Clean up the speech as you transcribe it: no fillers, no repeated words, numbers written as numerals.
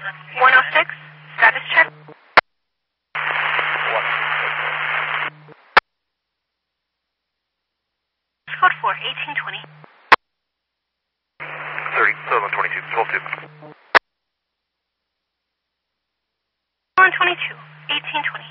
106, status check. Code 4, 1820. 30, Southern 22, 12-2. 122, 1820.